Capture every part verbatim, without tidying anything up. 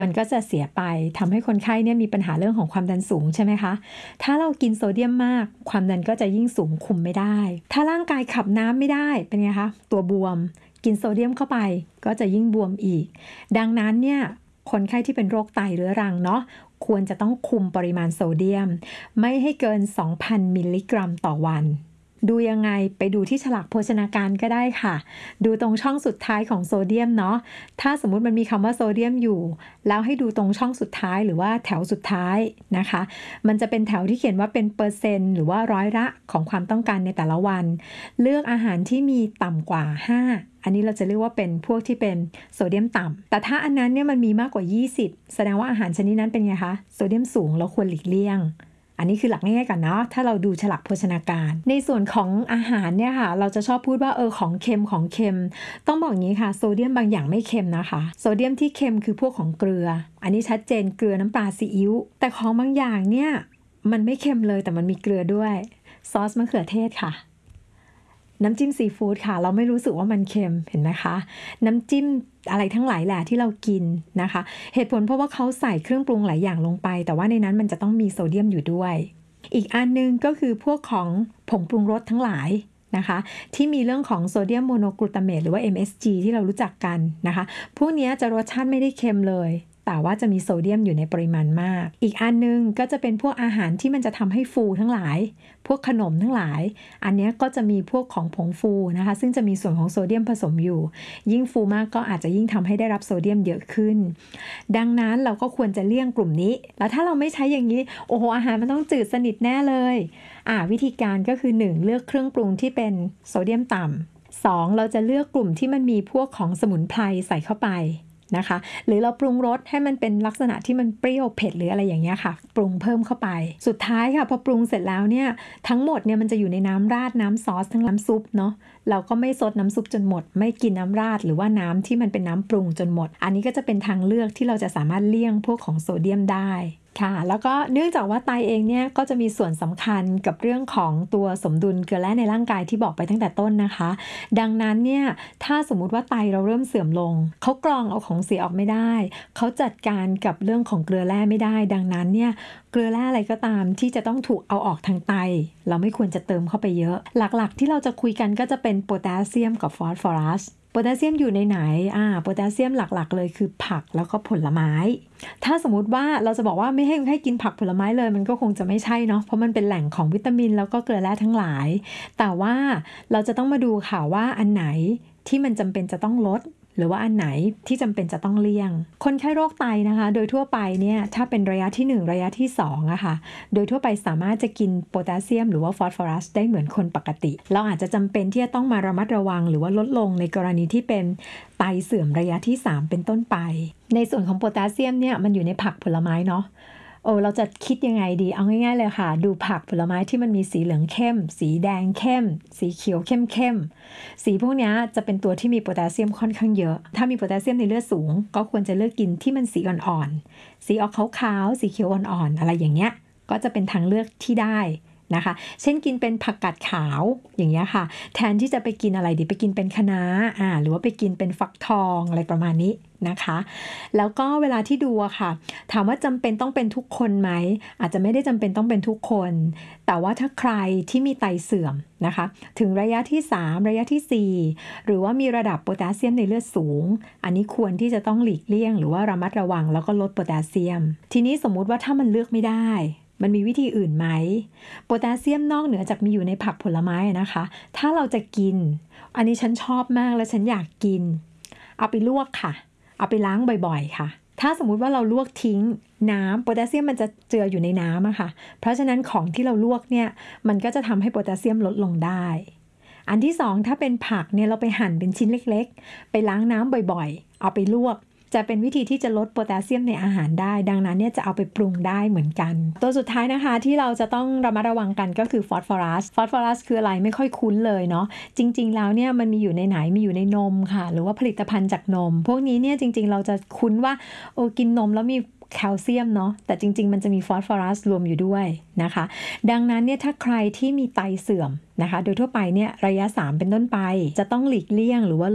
มันก็จะเสียไปทำให้คนไข้เนี่ยมีปัญหาเรื่องของความดันสูงใช่ไหมคะถ้าเรากินโซเดียมมากความดันก็จะยิ่งสูงคุมไม่ได้ถ้าร่างกายขับน้ำไม่ได้เป็นไงคะตัวบวมกินโซเดียมเข้าไปก็จะยิ่งบวมอีกดังนั้นเนี่ยคนไข้ที่เป็นโรคไตเรื้อรังเนาะควรจะต้องคุมปริมาณโซเดียมไม่ให้เกิน สองพัน มิลลิกรัมต่อวันดูยังไงไปดูที่ฉลากโภชนาการก็ได้ค่ะดูตรงช่องสุดท้ายของโซเดียมเนาะถ้าสมมุติมันมีคำว่าโซเดียมอยู่แล้วให้ดูตรงช่องสุดท้ายหรือว่าแถวสุดท้ายนะคะมันจะเป็นแถวที่เขียนว่าเป็นเปอร์เซ็นต์หรือว่าร้อยละของความต้องการในแต่ละวันเลือกอาหารที่มีต่ำกว่าห้าอันนี้เราจะเรียกว่าเป็นพวกที่เป็นโซเดียมต่ำแต่ถ้าอันนั้นเนี่ยมันมีมากกว่ายี่สิบแสดงว่าอาหารชนิดนั้นเป็นไงคะโซเดียมสูงเราควรหลีกเลี่ยงอันนี้คือหลักง่ายๆกันเนาะถ้าเราดูฉลากโภชนาการในส่วนของอาหารเนี่ยค่ะเราจะชอบพูดว่าเออของเค็มของเค็มต้องบอกอย่างนี้ค่ะโซเดียมบางอย่างไม่เค็มนะคะโซเดียมที่เค็มคือพวกของเกลืออันนี้ชัดเจนเกลือน้ำปลาซีอิ๊วแต่ของบางอย่างเนี่ยมันไม่เค็มเลยแต่มันมีเกลือด้วยซอสมะเขือเทศค่ะน้ำจิ้มซีฟู้ดค่ะเราไม่รู้สึกว่ามันเค็มเห็นไหมคะน้ำจิ้มอะไรทั้งหลายแหละที่เรากินนะคะเหตุผลเพราะว่าเขาใส่เครื่องปรุงหลายอย่างลงไปแต่ว่าในนั้นมันจะต้องมีโซเดียมอยู่ด้วยอีกอันนึงก็คือพวกของผงปรุงรสทั้งหลายนะคะที่มีเรื่องของโซเดียมโมโนกลูตาเมตหรือว่า เอ็ม เอส จี ที่เรารู้จักกันนะคะพวกนี้จะรสชาติไม่ได้เค็มเลยแต่ว่าจะมีโซเดียมอยู่ในปริมาณมากอีกอันนึงก็จะเป็นพวกอาหารที่มันจะทำให้ฟูทั้งหลายพวกขนมทั้งหลายอันนี้ก็จะมีพวกของผงฟูนะคะซึ่งจะมีส่วนของโซเดียมผสมอยู่ยิ่งฟูมากก็อาจจะยิ่งทำให้ได้รับโซเดียมเยอะขึ้นดังนั้นเราก็ควรจะเลี่ยงกลุ่มนี้แล้วถ้าเราไม่ใช้อย่างนี้โอ้โหอาหารมันต้องจืดสนิทแน่เลยอ่าวิธีการก็คือหนึ่งเลือกเครื่องปรุงที่เป็นโซเดียมต่ำสองเราจะเลือกกลุ่มที่มันมีพวกของสมุนไพรใส่เข้าไปนะคะหรือเราปรุงรสให้มันเป็นลักษณะที่มันเปรี้ยวเผ็ดหรืออะไรอย่างเงี้ยค่ะปรุงเพิ่มเข้าไปสุดท้ายค่ะพอปรุงเสร็จแล้วเนี่ยทั้งหมดเนี่ยมันจะอยู่ในน้ำราดน้ำซอสทั้งน้ำซุปเนาะเราก็ไม่ซดน้ำซุปจนหมดไม่กินน้ำราดหรือว่าน้ำที่มันเป็นน้ำปรุงจนหมดอันนี้ก็จะเป็นทางเลือกที่เราจะสามารถเลี่ยงพวกของโซเดียมได้ค่ะแล้วก็เนื่องจากว่าไตเองเนี่ยก็จะมีส่วนสำคัญกับเรื่องของตัวสมดุลเกลือแร่ในร่างกายที่บอกไปตั้งแต่ต้นนะคะดังนั้นเนี่ยถ้าสมมุติว่าไตเราเริ่มเสื่อมลงเขากรองเอาของเสียออกไม่ได้เขาจัดการกับเรื่องของเกลือแร่ไม่ได้ดังนั้นเนี่ยเกลือแร่อะไรก็ตามที่จะต้องถูกเอาออกทางไตเราไม่ควรจะเติมเข้าไปเยอะหลักๆที่เราจะคุยกันก็จะเป็นโพแทสเซียมกับฟอสฟอรัสโพแทสเซียมอยู่ในไหนอ่าโพแทสเซียมหลักๆเลยคือผักแล้วก็ผลไม้ถ้าสมมุติว่าเราจะบอกว่าไม่ให้ให้กินผักผลไม้เลยมันก็คงจะไม่ใช่เนาะเพราะมันเป็นแหล่งของวิตามินแล้วก็เกลือแร่ทั้งหลายแต่ว่าเราจะต้องมาดูค่ะว่าอันไหนที่มันจำเป็นจะต้องลดหรือว่าอันไหนที่จำเป็นจะต้องเลี่ยงคนไข้โรคไตนะคะโดยทั่วไปเนี่ยถ้าเป็นระยะที่หนึ่งระยะที่สองอะค่ะโดยทั่วไปสามารถจะกินโพแทสเซียมหรือว่าฟอสฟอรัสได้เหมือนคนปกติเราอาจจะจำเป็นที่จะต้องมาระมัดระวังหรือว่าลดลงในกรณีที่เป็นไตเสื่อมระยะที่สามเป็นต้นไปในส่วนของโพแทสเซียมเนี่ยมันอยู่ในผักผลไม้เนาะโอ้เราจะคิดยังไงดีเอาง่ายๆเลยค่ะดูผักผลไม้ที่มันมีสีเหลืองเข้มสีแดงเข้มสีเขียวเข้มเข้มสีพวกนี้จะเป็นตัวที่มีโพแทสเซียมค่อนข้างเยอะถ้ามีโพแทสเซียมในเลือดสูงก็ควรจะเลือกกินที่มันสีอ่อนๆสีออกขาวๆสีเขียวอ่อนๆอะไรอย่างเงี้ยก็จะเป็นทางเลือกที่ได้นะคะเช่นกินเป็นผักกาดขาวอย่างเงี้ยค่ะแทนที่จะไปกินอะไรดีไปกินเป็นคะน้าอ่าหรือว่าไปกินเป็นฟักทองอะไรประมาณนี้นะคะแล้วก็เวลาที่ดูอะค่ะถามว่าจำเป็นต้องเป็นทุกคนไหมอาจจะไม่ได้จำเป็นต้องเป็นทุกคนแต่ว่าถ้าใครที่มีไตเสื่อมนะคะถึงระยะที่สามระยะที่สี่หรือว่ามีระดับโพแทสเซียมในเลือดสูงอันนี้ควรที่จะต้องหลีกเลี่ยงหรือว่าระมัดระวังแล้วก็ลดโพแทสเซียมทีนี้สมมุติว่าถ้ามันเลือกไม่ได้มันมีวิธีอื่นไหมโพแทสเซียมนอกเหนือจากมีอยู่ในผักผลไม้นะคะถ้าเราจะกินอันนี้ฉันชอบมากและฉันอยากกินเอาไปลวกค่ะเอาไปล้างบ่อยๆค่ะถ้าสมมุติว่าเราลวกทิ้งน้ำโพแทสเซียมมันจะเจืออยู่ในน้ำอะค่ะเพราะฉะนั้นของที่เราลวกเนี่ยมันก็จะทำให้โพแทสเซียมลดลงได้อันที่สองถ้าเป็นผักเนี่ยเราไปหั่นเป็นชิ้นเล็กๆไปล้างน้ำบ่อยๆเอาไปลวกจะเป็นวิธีที่จะลดโพแทสเซียมในอาหารได้ดังนั้นเนี่ยจะเอาไปปรุงได้เหมือนกันตัวสุดท้ายนะคะที่เราจะต้องระมัดระวังกันก็คือฟอสฟอรัสฟอสฟอรัสคืออะไรไม่ค่อยคุ้นเลยเนาะจริงๆแล้วเนี่ยมันมีอยู่ในไหนมีอยู่ในนมค่ะหรือว่าผลิตภัณฑ์จากนมพวกนี้เนี่ยจริงๆเราจะคุ้นว่าโอ้กินนมแล้วมีแคลเซียมเนาะแต่จริงๆมันจะมีฟอสฟอรัสรวมอยู่ด้วยนะคะดังนั้นเนี่ยถ้าใครที่มีไตเสื่อมนะคะโดยทั่วไปเนี่ยระยะสามเป็นต้นไปจะต้องหลีกเลี่ยงหรือว่าลด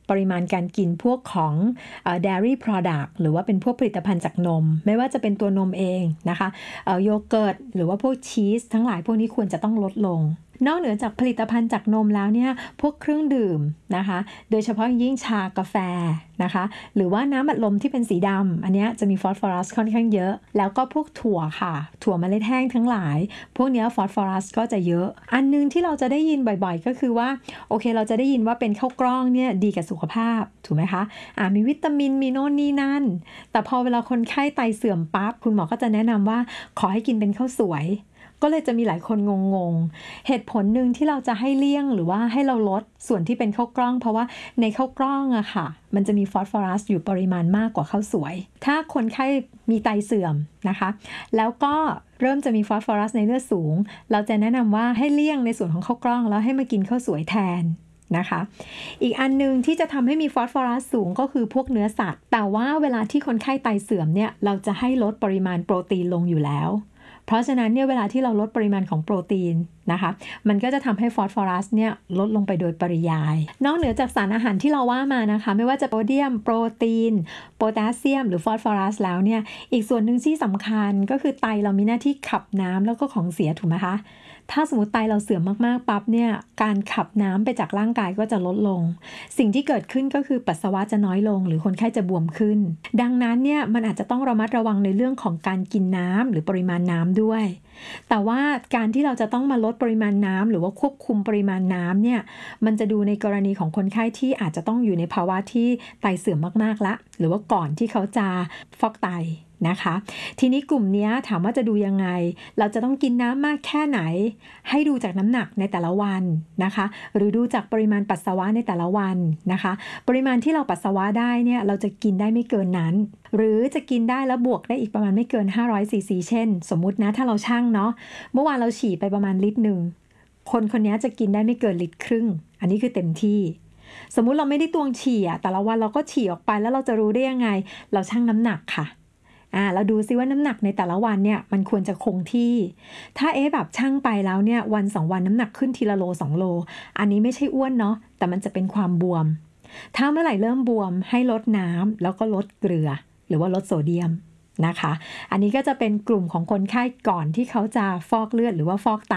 ปริมาณการกินพวกของเอ่อ dairy product หรือว่าเป็นพวกผลิตภัณฑ์จากนมไม่ว่าจะเป็นตัวนมเองนะคะเอ่อโยเกิร์ตหรือว่าพวกชีสทั้งหลายพวกนี้ควรจะต้องลดลงนอกเหนือจากผลิตภัณฑ์จากนมแล้วเนี่ยพวกเครื่องดื่มนะคะโดยเฉพาะยิ่งชากาแฟนะคะหรือว่าน้ำอัดลมที่เป็นสีดำอันนี้จะมีฟอสฟอรัสค่อนข้างเยอะแล้วก็พวกถั่วค่ะถั่วเมล็ดแห้งทั้งหลายพวกนี้ฟอสฟอรัสก็จะเยอะอันนึงที่เราจะได้ยินบ่อยๆก็คือว่าโอเคเราจะได้ยินว่าเป็นข้าวกล้องเนี่ยดีกับสุขภาพถูกไหมคะอ่ามีวิตามินมีโน่นนี่นั่นแต่พอเวลาคนไข้ไตเสื่อมปั๊บคุณหมอก็จะแนะนำว่าขอให้กินเป็นข้าวสวยก็เลยจะมีหลายคนงงๆเหตุผลหนึ่งที่เราจะให้เลี่ยงหรือว่าให้เราลดส่วนที่เป็นข้าวกล้องเพราะว่าในข้าวกล้องอะค่ะมันจะมีฟอสฟอรัสอยู่ปริมาณมากกว่าข้าวสวยถ้าคนไข้มีไตเสื่อมนะคะแล้วก็เริ่มจะมีฟอสฟอรัสในเลือดสูงเราจะแนะนำว่าให้เลี่ยงในส่วนของข้าวกล้องแล้วให้มากินข้าวสวยแทนนะคะอีกอันนึงที่จะทำให้มีฟอสฟอรัสสูงก็คือพวกเนื้อสัตว์แต่ว่าเวลาที่คนไข้ไตเสื่อมเนี่ยเราจะให้ลดปริมาณโปรตีนลงอยู่แล้วเพราะฉะนั้นเนี่ยเวลาที่เราลดปริมาณของโปรตีนนะคะมันก็จะทำให้ฟอสฟอรัสเนี่ยลดลงไปโดยปริยายนอกเหนือจากสารอาหารที่เราว่ามานะคะไม่ว่าจะโซเดียมโปรตีนโพแทสเซียมหรือฟอสฟอรัสแล้วเนี่ยอีกส่วนหนึ่งที่สำคัญก็คือไตเรามีหน้าที่ขับน้ำแล้วก็ของเสียถูกไหมคะถ้าสมมติไตเราเสื่อมมากๆปั๊บเนี่ยการขับน้ำไปจากร่างกายก็จะลดลงสิ่งที่เกิดขึ้นก็คือปัสสาวะจะน้อยลงหรือคนไข้จะบวมขึ้นดังนั้นเนี่ยมันอาจจะต้องระมัดระวังในเรื่องของการกินน้ำหรือปริมาณน้ำด้วยแต่ว่าการที่เราจะต้องมาลดปริมาณน้ำหรือว่าควบคุมปริมาณน้ำเนี่ยมันจะดูในกรณีของคนไข้ที่อาจจะต้องอยู่ในภาวะที่ไตเสื่อมมากๆละหรือว่าก่อนที่เขาจะฟอกไตนะคะทีนี้กลุ่มนี้ถามว่าจะดูยังไงเราจะต้องกินน้ำมากแค่ไหนให้ดูจากน้ำหนักในแต่ละวันนะคะหรือดูจากปริมาณปัสสาวะในแต่ละวันนะคะปริมาณที่เราปัสสาวะได้เนี่ยเราจะกินได้ไม่เกินนั้นหรือจะกินได้แล้วบวกได้อีกประมาณไม่เกินห้าร้อยซีซีเช่นสมมุตินะถ้าเราชั่งเนาะเมื่อวานเราฉี่ไปประมาณลิตรหนึ่งคนคนนี้จะกินได้ไม่เกินลิตรครึ่งอันนี้คือเต็มที่สมมุติเราไม่ได้ตวงฉี่อะแต่ละวันเราก็ฉี่ออกไปแล้วเราจะรู้ได้ยังไงเราชั่งน้ำหนักค่ะอ่าเราดูซิว่าน้ำหนักในแต่ละวันเนี่ยมันควรจะคงที่ถ้าเอ๊ะแบบชั่งไปแล้วเนี่ยวันสองวันน้ำหนักขึ้นทีละโลสองโลอันนี้ไม่ใช่อ้วนเนาะแต่มันจะเป็นความบวมถ้าเมื่อไหร่เริ่มบวมให้ลดน้ำแล้วก็ลดเกลือหรือว่าลดโซเดียมนะคะอันนี้ก็จะเป็นกลุ่มของคนไข้ก่อนที่เขาจะฟอกเลือดหรือว่าฟอกไต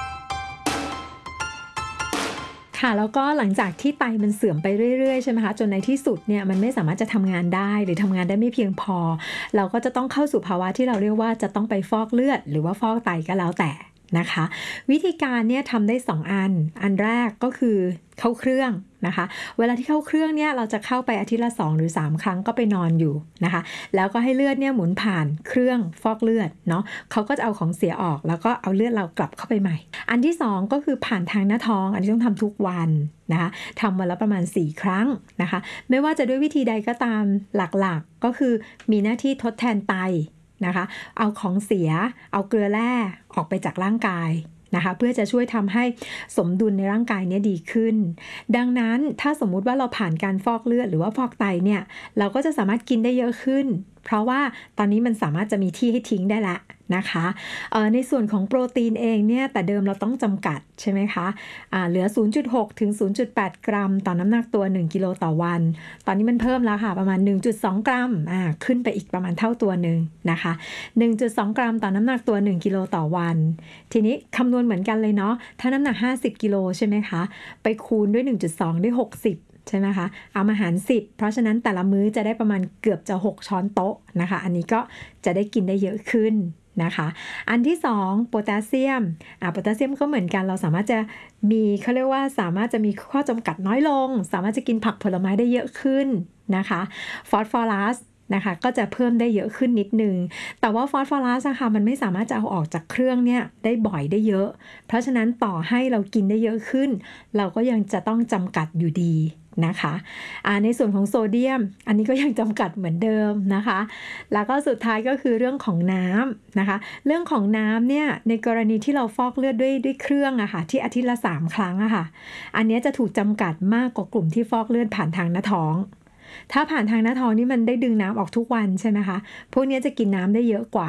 ค่ะแล้วก็หลังจากที่ไตมันเสื่อมไปเรื่อยๆใช่ไหมคะจนในที่สุดเนี่ยมันไม่สามารถจะทำงานได้หรือทำงานได้ไม่เพียงพอเราก็จะต้องเข้าสู่ภาวะที่เราเรียกว่าจะต้องไปฟอกเลือดหรือว่าฟอกไตก็แล้วแต่นะคะวิธีการเนี่ยทำได้สองอันอันแรกก็คือเข้าเครื่องนะคะเวลาที่เข้าเครื่องเนี่ยเราจะเข้าไปอาทิตย์ละสองหรือสามครั้งก็ไปนอนอยู่นะคะแล้วก็ให้เลือดเนี่ยหมุนผ่านเครื่องฟอกเลือดเนาะเขาก็จะเอาของเสียออกแล้วก็เอาเลือดเรากลับเข้าไปใหม่อันที่สองก็คือผ่านทางหน้าท้องอันนี้ต้องทำทุกวันนะคะทำวันละประมาณสี่ครั้งนะคะไม่ว่าจะด้วยวิธีใดก็ตามหลักๆก็คือมีหน้าที่ทดแทนไตนะคะเอาของเสียเอาเกลือแร่ออกไปจากร่างกายนะคะเพื่อจะช่วยทำให้สมดุลในร่างกายนี้ดีขึ้นดังนั้นถ้าสมมุติว่าเราผ่านการฟอกเลือดหรือว่าฟอกไตเนี่ยเราก็จะสามารถกินได้เยอะขึ้นเพราะว่าตอนนี้มันสามารถจะมีที่ให้ทิ้งได้ละนะคะในส่วนของโปรตีนเองเนี่ยแต่เดิมเราต้องจำกัดใช่ไหมคะะเหลือ ศูนย์จุดหก ถึง ศูนย์จุดแปด กรัมต่อน้ำหนักตัวหนึ่งกิโลต่อวันตอนนี้มันเพิ่มแล้วค่ะประมาณ หนึ่งจุดสอง กรัมอ่าขึ้นไปอีกประมาณเท่าตัวหนึ่งนะคะ หนึ่งจุดสอง กรัมต่อน้ำหนักตัวหนึ่งกิโลต่อวันทีนี้คำนวณเหมือนกันเลยเนาะถ้าน้ำหนักห้าสิบกิโลใช่ไหมคะไปคูณด้วย หนึ่งจุดสอง ได้หกสิบใช่ไหมคะเอามาหารสิบเพราะฉะนั้นแต่ละมื้อจะได้ประมาณเกือบจะหกช้อนโต๊ะนะคะอันนี้ก็จะได้กินได้เยอะขึ้นนะคะอันที่สองโพแทสเซียมอ่าโพแทสเซียมก็เหมือนกันเราสามารถจะมีเขาเรียกว่าสามารถจะมีข้อจำกัดน้อยลงสามารถจะกินผักผลไม้ได้เยอะขึ้นนะคะฟอสฟอรัสนะคะก็จะเพิ่มได้เยอะขึ้นนิดนึงแต่ว่าฟอสฟอรัสนะคะมันไม่สามารถจะเอาออกจากเครื่องเนี่ยได้บ่อยได้เยอะเพราะฉะนั้นต่อให้เรากินได้เยอะขึ้นเราก็ยังจะต้องจำกัดอยู่ดีนะคะในส่วนของโซเดียมอันนี้ก็ยังจำกัดเหมือนเดิมนะคะแล้วก็สุดท้ายก็คือเรื่องของน้ำนะคะเรื่องของน้ำเนี่ยในกรณีที่เราฟอกเลือดด้วยด้วยเครื่องอะค่ะที่อาทิตย์ละสามครั้งอะค่ะอันนี้จะถูกจำกัดมากกว่ากลุ่มที่ฟอกเลือดผ่านทางหน้าท้องถ้าผ่านทางหน้าท้องนี่มันได้ดึงน้ำออกทุกวันใช่ไหมคะพวกนี้จะกินน้ำได้เยอะกว่า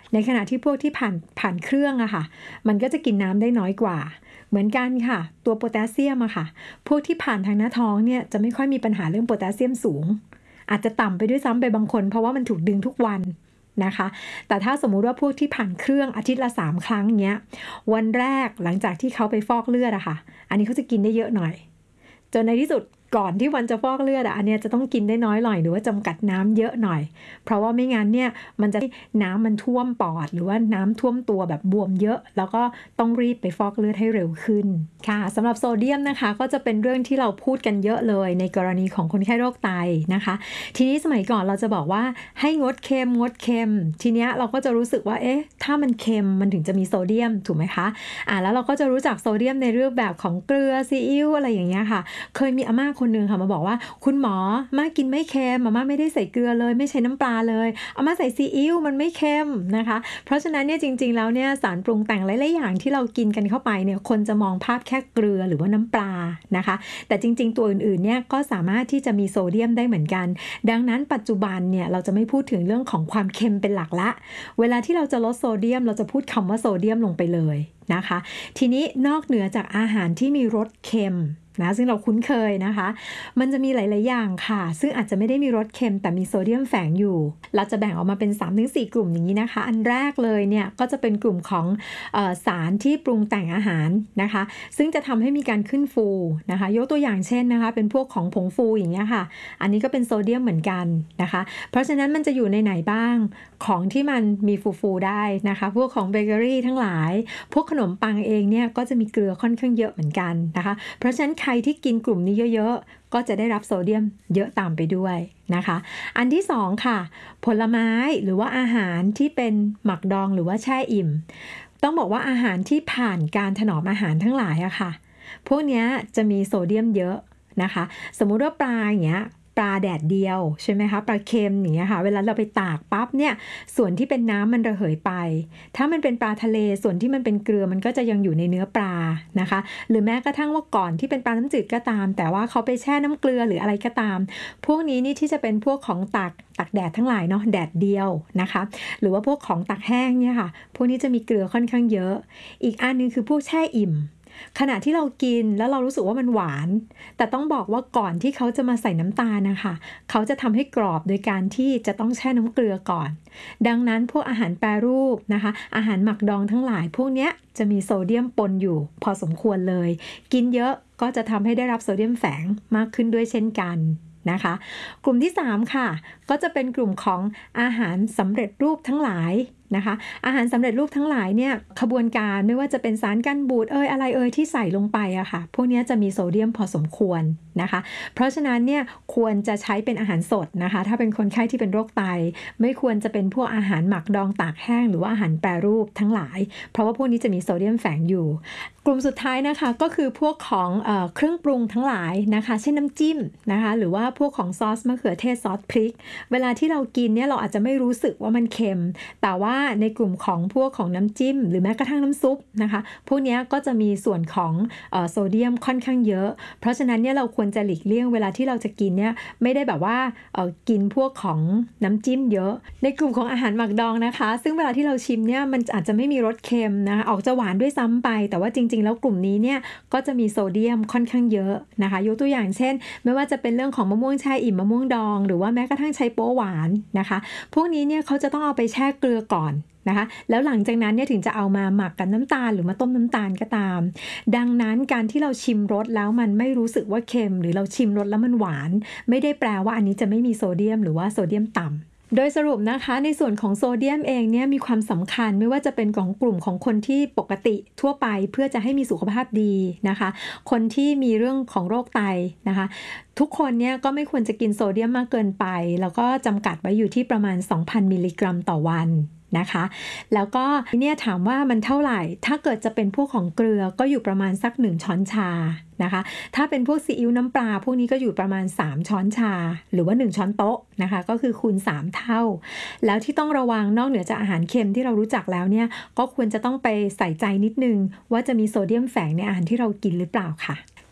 ในขณะที่พวกที่ผ่านผ่านเครื่องอะค่ะมันก็จะกินน้ำได้น้อยกว่าเหมือนกันค่ะตัวโพแทสเซียมอะค่ะพวกที่ผ่านทางหน้าท้องเนี่ยจะไม่ค่อยมีปัญหาเรื่องโพแทสเซียมสูงอาจจะต่ำไปด้วยซ้ำไปบางคนเพราะว่ามันถูกดึงทุกวันนะคะแต่ถ้าสมมุติว่าพวกที่ผ่านเครื่องอาทิตย์ละสามครั้งเงี้ยวันแรกหลังจากที่เขาไปฟอกเลือดอะค่ะอันนี้เขาจะกินได้เยอะหน่อยจนในที่สุดก่อนที่วันจะฟอกเลือดอ่ะอันเนี้ยจะต้องกินได้น้อยหน่อยหรือว่าจำกัดน้ำเยอะหน่อยเพราะว่าไม่งั้นเนี่ยมันจะน้ำมันท่วมปอดหรือว่าน้ำท่วมตัวแบบบวมเยอะแล้วก็ต้องรีบไปฟอกเลือดให้เร็วขึ้นค่ะสำหรับโซเดียมนะคะก็จะเป็นเรื่องที่เราพูดกันเยอะเลยในกรณีของคนไข้โรคไตนะคะทีนี้สมัยก่อนเราจะบอกว่าให้งดเค็มงดเค็มทีเนี้ยเราก็จะรู้สึกว่าเอ๊ะถ้ามันเค็มมันถึงจะมีโซเดียมถูกไหมคะอ่าแล้วเราก็จะรู้จักโซเดียมในรูปแบบของเกลือซีอิ๊วอะไรอย่างเงี้ยค่ะเคยมีอาม่าคนนึงค่ะมาบอกว่าคุณหมอม่ากินไม่เค็มอาม่าไม่ได้ใส่เกลือเลยไม่ใช้น้ำปลาเลยอาม่าใส่ซีอิ๊วมันไม่เค็มนะคะเพราะฉะนั้นเนี่ยจริงๆแล้วเนี่ยสารปรุงแต่งหลายๆอย่างที่เรากินกันเข้าไปเนี่ยคนจะมองภาพแค่เกลือหรือว่าน้ำปลานะคะแต่จริงๆตัวอื่นๆเนี่ยก็สามารถที่จะมีโซเดียมได้เหมือนกันดังนั้นปัจจุบันเนี่ยเราจะไม่พูดถึงเรื่องของความเค็มเป็นหลักละเวลาที่เราจะลดโซเดียมเราจะพูดคำว่าโซเดียมลงไปเลยนะคะทีนี้นอกเหนือจากอาหารที่มีรสเค็มนะซึ่งเราคุ้นเคยนะคะมันจะมีหลายๆอย่างค่ะซึ่งอาจจะไม่ได้มีรสเค็มแต่มีโซเดียมแฝงอยู่เราจะแบ่งออกมาเป็น สามถึงสี่ กลุ่มอย่างนี้นะคะอันแรกเลยเนี่ยก็จะเป็นกลุ่มของเอ่อสารที่ปรุงแต่งอาหารนะคะซึ่งจะทำให้มีการขึ้นฟูนะคะยกตัวอย่างเช่นนะคะเป็นพวกของผงฟูอย่างเงี้ยค่ะอันนี้ก็เป็นโซเดียมเหมือนกันนะคะเพราะฉะนั้นมันจะอยู่ในไหนบ้างของที่มันมีฟูๆได้นะคะพวกของเบเกอรี่ทั้งหลายพวกขนมปังเองเนี่ยก็จะมีเกลือค่อนข้างเยอะเหมือนกันนะคะเพราะฉะนั้นใครที่กินกลุ่มนี้เยอะๆก็จะได้รับโซเดียมเยอะตามไปด้วยนะคะอันที่สองค่ะผลไม้หรือว่าอาหารที่เป็นหมักดองหรือว่าแช่อิ่มต้องบอกว่าอาหารที่ผ่านการถนอมอาหารทั้งหลายอะค่ะพวกนี้จะมีโซเดียมเยอะนะคะสมมุติว่าปลาอย่างเงี้ยปลาแดดเดียวใช่ไหมคะปลาเค็มอย่างเงี้ยค่ะเวลาเราไปตากปั๊บเนี่ยส่วนที่เป็นน้ำมันระเหยไปถ้ามันเป็นปลาทะเลส่วนที่มันเป็นเกลือมันก็จะยังอยู่ในเนื้อปลานะคะหรือแม้กระทั่งว่าก่อนที่เป็นปลาน้ำจืดก็ตามแต่ว่าเขาไปแช่น้ำเกลือหรืออะไรก็ตามพวกนี้นี่ที่จะเป็นพวกของตากตากแดดทั้งหลายเนาะแดดเดียวนะคะหรือว่าพวกของตากแห้งเนี่ยค่ะพวกนี้จะมีเกลือค่อนข้างเยอะอีกอันนึงคือพวกแช่อิ่มขณะที่เรากินแล้วเรารู้สึกว่ามันหวานแต่ต้องบอกว่าก่อนที่เขาจะมาใส่น้ำตาลนะคะเขาจะทำให้กรอบโดยการที่จะต้องแช่น้ำเกลือก่อนดังนั้นพวกอาหารแปรรูปนะคะอาหารหมักดองทั้งหลายพวกเนี้ยจะมีโซเดียมปนอยู่พอสมควรเลยกินเยอะก็จะทำให้ได้รับโซเดียมแฝงมากขึ้นด้วยเช่นกันนะคะกลุ่มที่สามค่ะก็จะเป็นกลุ่มของอาหารสำเร็จรูปทั้งหลายนะคะอาหารสำเร็จรูปทั้งหลายเนี่ยขบวนการไม่ว่าจะเป็นสารกันบูดเอ่ยอะไรเอ่ยที่ใส่ลงไปอะค่ะพวกนี้จะมีโซเดียมพอสมควรนะคะเพราะฉะนั้นเนี่ยควรจะใช้เป็นอาหารสดนะคะถ้าเป็นคนไข้ที่เป็นโรคไตไม่ควรจะเป็นพวกอาหารหมักดองตากแห้งหรือว่าอาหารแปรรูปทั้งหลายเพราะว่าพวกนี้จะมีโซเดียมแฝงอยู่กลุ่มสุดท้ายนะคะก็คือพวกของเอ่อเครื่องปรุงทั้งหลายนะคะเช่นน้ำจิ้มนะคะหรือว่าพวกของซอสมะเขือเทศซอสพริกเวลาที่เรากินเนี่ยเราอาจจะไม่รู้สึกว่ามันเค็มแต่ว่าในกลุ่มของพวกของน้ำจิ้มหรือแม้กระทั่งน้ำซุปนะคะพวกนี้ก็จะมีส่วนของเอ่อโซเดียมค่อนข้างเยอะเพราะฉะนั้นเนี่ยเราควรจะหลีกเลี่ยงเวลาที่เราจะกินเนี่ยไม่ได้แบบว่าเอ่อกินพวกของน้ำจิ้มเยอะในกลุ่มของอาหารหมักดองนะคะซึ่งเวลาที่เราชิมเนี่ยมันอาจจะไม่มีรสเค็มนะคะออกจะหวานด้วยซ้ำไปแต่ว่าจริงๆแล้วกลุ่มนี้เนี่ยก็จะมีโซเดียมค่อนข้างเยอะนะคะยกตัวอย่างเช่นไม่ว่าจะเป็นเรื่องของมะม่วงแช่อิ่มมะม่วงดองหรือว่าแม้กระทั่งไชโป๊หวานนะคะพวกนี้เนี่ยเขาจะต้องเอาไปแช่เกลือก่อนนะคะแล้วหลังจากนั้นเนี่ยถึงจะเอามาหมักกับน้ำตาลหรือมาต้มน้ำตาลก็ตามดังนั้นการที่เราชิมรสแล้วมันไม่รู้สึกว่าเค็มหรือเราชิมรสแล้วมันหวานไม่ได้แปลว่าอันนี้จะไม่มีโซเดียมหรือว่าโซเดียมต่ำโดยสรุปนะคะในส่วนของโซเดียมเองเนี่ยมีความสำคัญไม่ว่าจะเป็นของกลุ่มของคนที่ปกติทั่วไปเพื่อจะให้มีสุขภาพดีนะคะคนที่มีเรื่องของโรคไตนะคะทุกคนเนี่ยก็ไม่ควรจะกินโซเดียมมากเกินไปแล้วก็จำกัดไว้อยู่ที่ประมาณ สองพัน มิลลิกรัมต่อวันนะคะแล้วก็เนี่ยถามว่ามันเท่าไหร่ถ้าเกิดจะเป็นพวกของเกลือก็อยู่ประมาณสักหนึ่งช้อนชานะคะถ้าเป็นพวกซีอิ๊วน้ำปลาพวกนี้ก็อยู่ประมาณสามช้อนชาหรือว่าหนึ่งช้อนโต๊ะนะคะก็คือคูณสามเท่าแล้วที่ต้องระวังนอกเหนือจากอาหารเค็มที่เรารู้จักแล้วเนี่ยก็ควรจะต้องไปใส่ใจนิดนึงว่าจะมีโซเดียมแฝงในอาหารที่เรากินหรือเปล่าค่ะ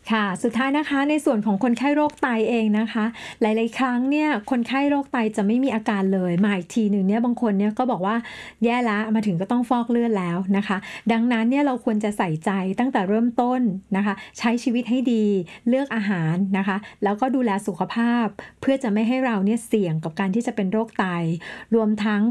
ค่ะสุดท้ายนะคะในส่วนของคนไข้โรคไตเองนะคะหลายๆครั้งเนี่ยคนไข้โรคไตจะไม่มีอาการเลยมาอีกทีหนึ่งเนี่ยบางคนเนี่ยก็บอกว่าแย่แล้วมาถึงก็ต้องฟอกเลือดแล้วนะคะดังนั้นเนี่ยเราควรจะใส่ใจตั้งแต่เริ่มต้นนะคะใช้ชีวิตให้ดีเลือกอาหารนะคะแล้วก็ดูแลสุขภาพเพื่อจะไม่ให้เราเนี่ยเสี่ยงกับการที่จะเป็นโรคไตรวมทั้ง